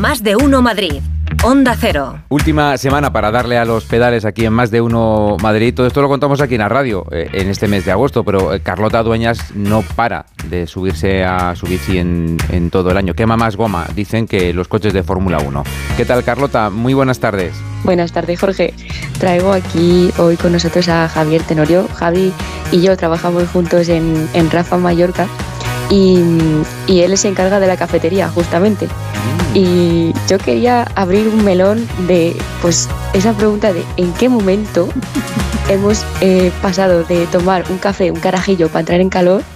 Más de Uno Madrid. Onda Cero. Última semana para darle a los pedales aquí en Más de Uno Madrid. Todo esto lo contamos aquí en la radio en este mes de agosto, pero Carlota Dueñas no para de subirse a su bici en todo el año. Quema más goma, dicen, que los coches de Fórmula 1. ¿Qué tal, Carlota? Muy buenas tardes. Buenas tardes, Jorge. Traigo aquí hoy con nosotros a Javier Tenorio. Javi y yo trabajamos juntos en Rafa Mallorca y él se encarga de la cafetería, justamente. Y yo quería abrir un melón de pues esa pregunta de ¿en qué momento hemos pasado de tomar un café, un carajillo para entrar en calor,